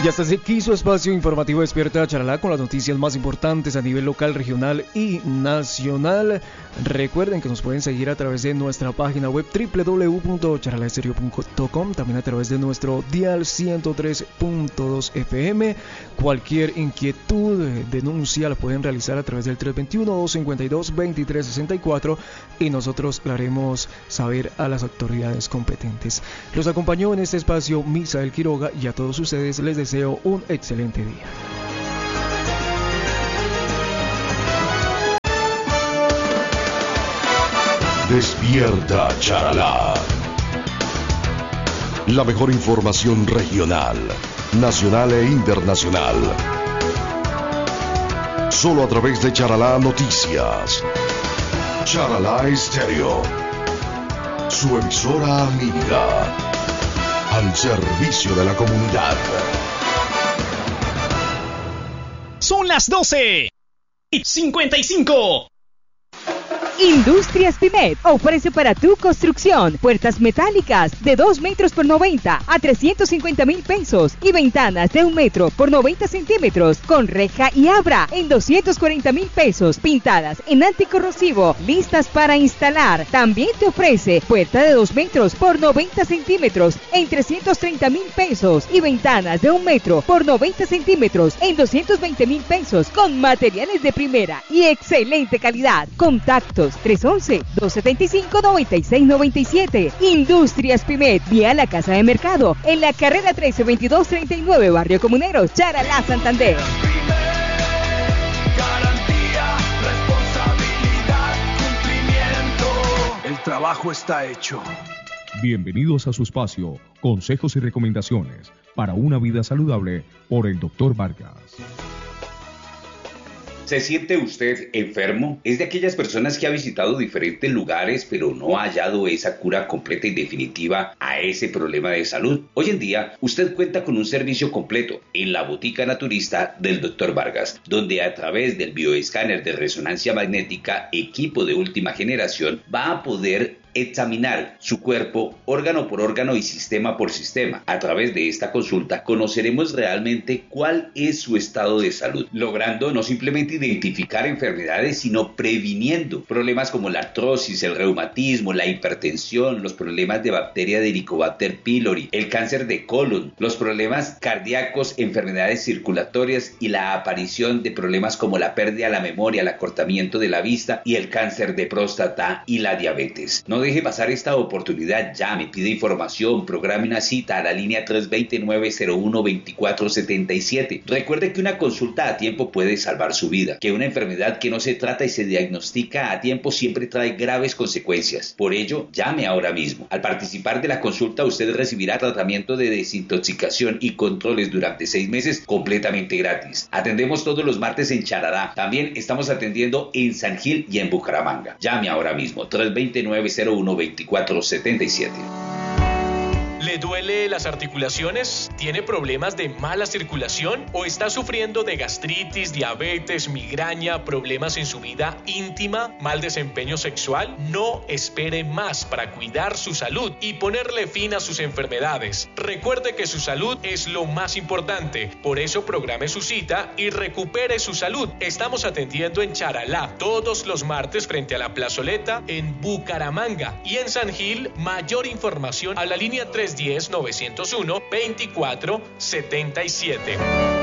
Y hasta aquí su espacio informativo Despierta Charalá con las noticias más importantes a nivel local, regional y nacional. Recuerden que nos pueden seguir a través de nuestra página web www.charalaestereo.com, también a través de nuestro dial 103.2 FM. Cualquier inquietud, denuncia la pueden realizar a través del 321-252-2364 y nosotros la haremos saber a las autoridades competentes. Los acompañó en este espacio Misael Quiroga y a todos ustedes les deseo un excelente día. Despierta Charalá. La mejor información regional, nacional e internacional. Solo a través de Charalá Noticias. Charalá Estéreo. Su emisora amiga. Al servicio de la comunidad. Son las 12:55. Industrias Pimet ofrece para tu construcción puertas metálicas de 2 metros por 90 a 350,000 pesos y ventanas de 1 metro por 90 centímetros con reja y abra en 240,000 pesos, pintadas en anticorrosivo, listas para instalar. También te ofrece puerta de 2 metros por 90 centímetros en 330,000 pesos y ventanas de 1 metro por 90 centímetros en 220,000 pesos con materiales de primera y excelente calidad. Contactos 311-275-9697. Industrias Pimet, vía la Casa de Mercado, en la carrera 132239, Barrio Comunero, Charalá, Santander. Garantía, responsabilidad, cumplimiento. El trabajo está hecho. Bienvenidos a su espacio, consejos y recomendaciones para una vida saludable por el Dr. Vargas. ¿Se siente usted enfermo? ¿Es de aquellas personas que ha visitado diferentes lugares pero no ha hallado esa cura completa y definitiva a ese problema de salud? Hoy en día, usted cuenta con un servicio completo en la Botica Naturista del Dr. Vargas, donde a través del bioescáner de resonancia magnética, equipo de última generación, va a poder examinar su cuerpo órgano por órgano y sistema por sistema. A través de esta consulta conoceremos realmente cuál es su estado de salud, logrando no simplemente identificar enfermedades, sino previniendo problemas como la artrosis, el reumatismo, la hipertensión, los problemas de bacteria de Helicobacter pylori, el cáncer de colon, los problemas cardíacos, enfermedades circulatorias y la aparición de problemas como la pérdida de la memoria, el acortamiento de la vista y el cáncer de próstata y la diabetes. No deje pasar esta oportunidad, llame, pide información, programe una cita a la línea 320-901-2477. Recuerde que una consulta a tiempo puede salvar su vida, que una enfermedad que no se trata y se diagnostica a tiempo siempre trae graves consecuencias. Por ello, llame ahora mismo. Al participar de la consulta, usted recibirá tratamiento de desintoxicación y controles durante 6 meses completamente gratis. Atendemos todos los martes en Charalá. También estamos atendiendo en San Gil y en Bucaramanga. Llame ahora mismo, 320-901-2477. ¿Le duele las articulaciones? ¿Tiene problemas de mala circulación? ¿O está sufriendo de gastritis, diabetes, migraña, problemas en su vida íntima, mal desempeño sexual? No espere más para cuidar su salud y ponerle fin a sus enfermedades. Recuerde que su salud es lo más importante. Por eso programe su cita y recupere su salud. Estamos atendiendo en Charalá todos los martes frente a la plazoleta en Bucaramanga y en San Gil. Mayor información a la línea 310-901-2477.